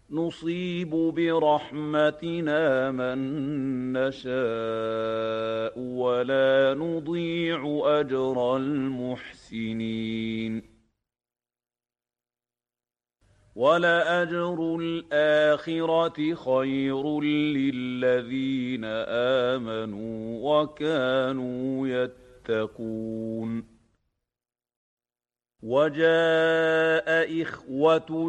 نصيب برحمتنا من نشاء ولا نضيع أجر المحسنين ولأجر الآخرة خير للذين آمنوا وكانوا يتقون وجاء إخوة